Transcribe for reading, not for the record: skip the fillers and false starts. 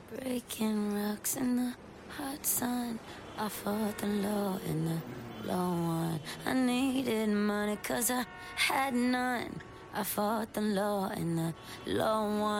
Breaking rocks in the hot sun. I fought the law in the long one. I needed money 'cause I had none. I fought the law in the long one.